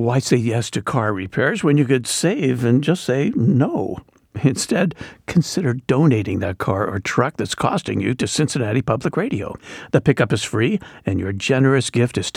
Why say yes to car repairs when you could save and just say no? Instead, consider donating that car or truck that's costing you to Cincinnati Public Radio. The pickup is free, and your generous gift is